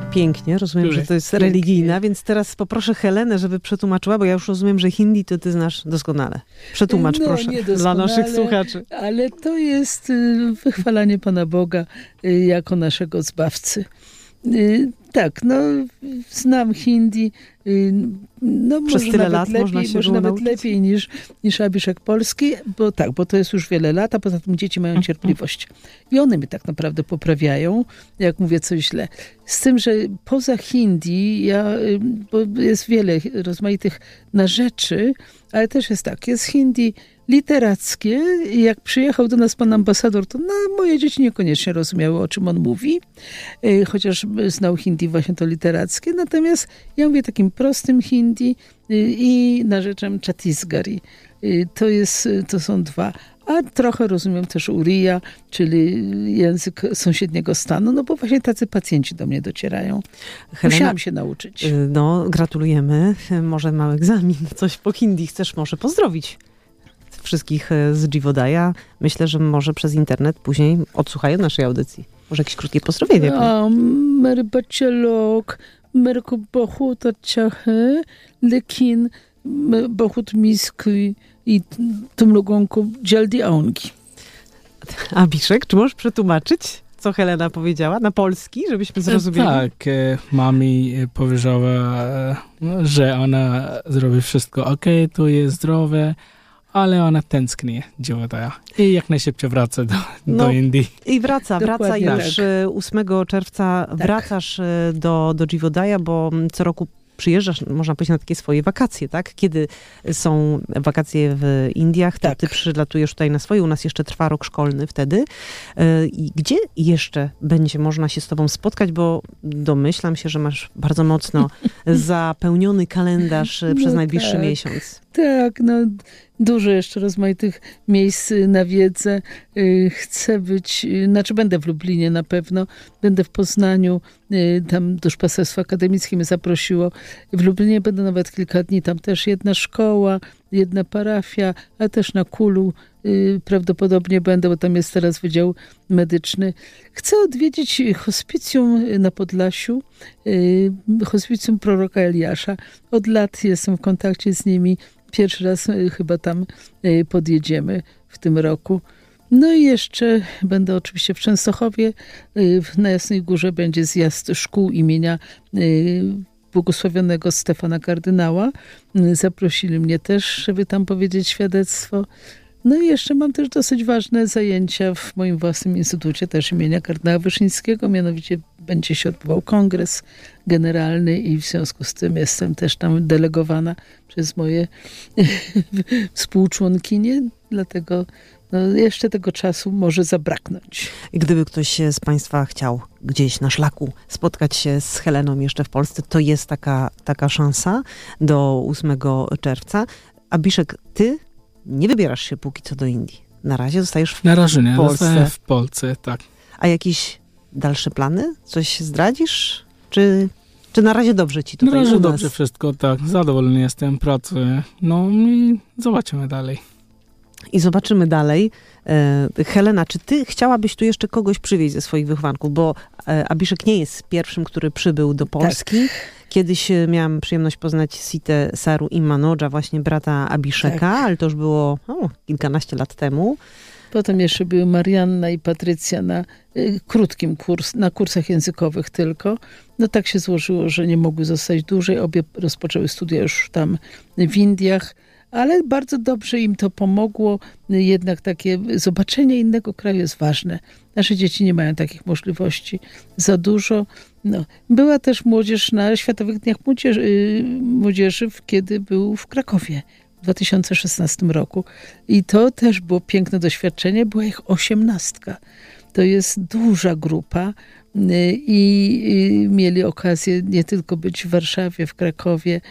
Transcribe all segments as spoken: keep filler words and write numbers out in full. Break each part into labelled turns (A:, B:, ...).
A: Pięknie, rozumiem,
B: Pięknie,
A: że to jest
B: pięknie.
A: religijna, więc teraz poproszę Helenę, żeby przetłumaczyła, bo ja już rozumiem, że hindi to ty znasz doskonale. Przetłumacz
C: No,
A: proszę
C: nie
A: dla
C: doskonale,
A: naszych słuchaczy.
C: Ale to jest y, wychwalanie Pana Boga y, jako naszego Zbawcy. Y, tak, no znam hindi. Y, no,
A: Przez
C: może
A: tyle
C: nawet
A: lat
C: lepiej,
A: można się
C: może
A: było
C: nawet
A: nauczyć?
C: lepiej niż, niż Abiszek Polski, bo tak, bo to jest już wiele lat, a poza tym dzieci mają cierpliwość. I one mnie tak naprawdę poprawiają, jak mówię coś źle. Z tym, że poza hindi, ja, y, bo jest wiele rozmaitych narzeczy, ale też jest tak, jest hindi literackie. Jak przyjechał do nas pan ambasador, to no, moje dzieci niekoniecznie rozumiały, o czym on mówi, y, chociaż znał hindi właśnie to literackie. Natomiast ja mówię takim prostym hindi y, i narzeczem Chhattisgarhi. Y, to, jest, to są dwa. A trochę rozumiem też Uriya, czyli język sąsiedniego stanu, no bo właśnie tacy pacjenci do mnie docierają.
A: Helena,
C: Musiałam się nauczyć.
A: y, No, gratulujemy. Może mały egzamin. Coś po hindi chcesz może pozdrowić wszystkich y, z Jivodaya. Myślę, że może przez internet później odsłuchają naszej audycji. Może jakieś krótkie pozdrowienie.
C: A, मेरे बच्चे लोग मेरे को बहुत अच्छा है लेकिन मैं बहुत मिस की i तुम लोगों को जल्दी आऊंगी.
A: Abiszek, czy możesz przetłumaczyć, co Helena powiedziała na polski, żebyśmy zrozumieli?
B: Tak, e, mami powiedziała, e, że ona zrobi wszystko ok, tu jest zdrowe, ale ona tęskni Jivodaya i jak najszybciej wraca do,
A: No.
B: do Indii.
A: I wraca, wraca
C: Dokładnie
A: już
C: tak.
A: e, ósmego czerwca,
C: Tak.
A: wracasz e, do, do Jivodaya, bo co roku przyjeżdżasz, można powiedzieć, na takie swoje wakacje, tak? Kiedy są wakacje w Indiach, to
C: Tak.
A: ty przylatujesz tutaj na swoje, u nas jeszcze trwa rok szkolny wtedy. E, I gdzie jeszcze będzie można się z tobą spotkać, bo domyślam się, że masz bardzo mocno zapełniony kalendarz e, przez
C: No
A: najbliższy
C: tak.
A: miesiąc.
C: Tak, no dużo jeszcze rozmaitych miejsc y, nawiedzę. Y, Chcę być, y, znaczy będę w Lublinie na pewno, będę w Poznaniu, y, tam Duszpasterstwo Akademickie mnie zaprosiło. W Lublinie będę nawet kilka dni, tam też jedna szkoła, jedna parafia, a też na Kulu y, prawdopodobnie będę, bo tam jest teraz Wydział Medyczny. Chcę odwiedzić hospicjum na Podlasiu, y, hospicjum proroka Eliasza. Od lat jestem w kontakcie z nimi. Pierwszy raz y, chyba tam y, podjedziemy w tym roku. No i jeszcze będę oczywiście w Częstochowie. Y, na Jasnej Górze będzie zjazd szkół imienia y, błogosławionego Stefana Kardynała. Y, Zaprosili mnie też, żeby tam powiedzieć świadectwo. No i jeszcze mam też dosyć ważne zajęcia w moim własnym instytucie, też imienia kardynała Wyszyńskiego. Mianowicie będzie się odbywał kongres generalny i w związku z tym jestem też tam delegowana przez moje współczłonkinie. Dlatego no, jeszcze tego czasu może zabraknąć.
A: I gdyby ktoś z państwa chciał gdzieś na szlaku spotkać się z Heleną jeszcze w Polsce, to jest taka, taka szansa do ósmego czerwca. Abiszek, ty nie wybierasz się póki co do Indii. Na razie zostajesz w
B: Na razie nie,
A: Polsce.
B: zostaję w Polsce, tak.
A: A jakieś dalsze plany? Coś zdradzisz? Czy, czy na razie dobrze ci tutaj
B: Na razie
A: u nas?
B: dobrze wszystko, tak. Zadowolony jestem, pracuję. No i zobaczymy dalej.
A: I zobaczymy dalej. E, Helena, czy ty chciałabyś tu jeszcze kogoś przywieźć ze swoich wychowanków? Bo e, Abiszek nie jest pierwszym, który przybył do Polski.
C: Tak.
A: Kiedyś e, miałam przyjemność poznać Sitę Saru i Manodża, właśnie brata Abiszeka,
C: Tak.
A: ale to już było o, kilkanaście lat temu.
C: Potem jeszcze były Marianna i Patrycja na y, krótkim kurs, na kursach językowych tylko. No tak się złożyło, że nie mogły zostać dłużej. Obie rozpoczęły studia już tam w Indiach, ale bardzo dobrze im to pomogło. Jednak takie zobaczenie innego kraju jest ważne. Nasze dzieci nie mają takich możliwości za dużo. No. Była też młodzież na Światowych Dniach Młodzieży, y, Młodzieży kiedy był w Krakowie. W dwa tysiące szesnastym roku. I to też było piękne doświadczenie. Była ich osiemnastka. To jest duża grupa i, i mieli okazję nie tylko być w Warszawie, w Krakowie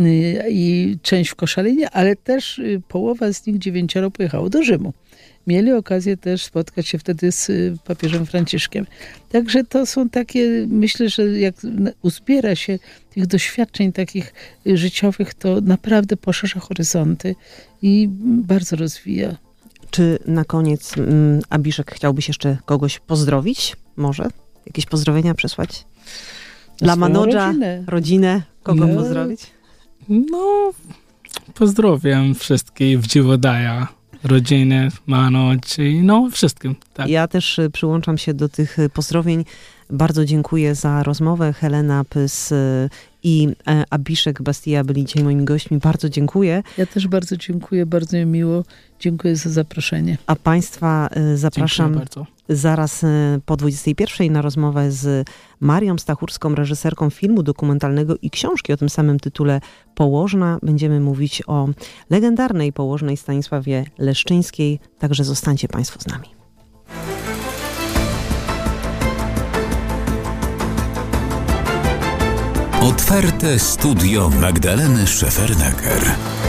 C: i część w Koszalinie, ale też połowa z nich, dziewięcioro, pojechało do Rzymu. Mieli okazję też spotkać się wtedy z papieżem Franciszkiem. Także to są takie, myślę, że jak uzbiera się tych doświadczeń takich życiowych, to naprawdę poszerza horyzonty i bardzo rozwija.
A: Czy na koniec mm, Abiszek chciałbyś jeszcze kogoś pozdrowić? Może? Jakieś pozdrowienia przesłać? Dla
C: swoją
A: Manodża,
C: rodzinę.
A: rodzinę, kogo
B: No.
A: pozdrowić?
B: No, pozdrawiam wszystkich w Dziwodaja, rodzinę, Manodż i no wszystkim. Tak.
A: Ja też y, przyłączam się do tych y, pozdrowień. Bardzo dziękuję za rozmowę. Helena Pys y, i e, Abiszek Bastija byli dzisiaj moimi gośćmi. Bardzo dziękuję.
C: Ja też bardzo dziękuję, bardzo mi miło. Dziękuję za zaproszenie.
A: A Państwa y, zapraszam
B: Dziękuję bardzo.
A: zaraz y, po dwudziestej pierwszej na rozmowę z Marią Stachurską, reżyserką filmu dokumentalnego i książki o tym samym tytule Położna. Będziemy mówić o legendarnej położnej Stanisławie Leszczyńskiej. Także zostańcie Państwo z nami.
D: Otwarte studio Magdaleny Szefernaker.